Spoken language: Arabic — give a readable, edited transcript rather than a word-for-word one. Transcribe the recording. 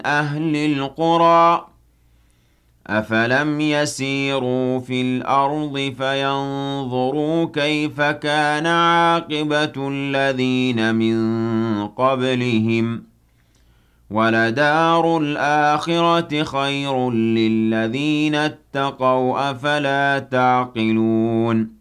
أهل القرى أفلم يسيروا في الأرض فينظروا كيف كان عاقبة الذين من قبلهم ولدار الآخرة خير للذين اتقوا أفلا تعقلون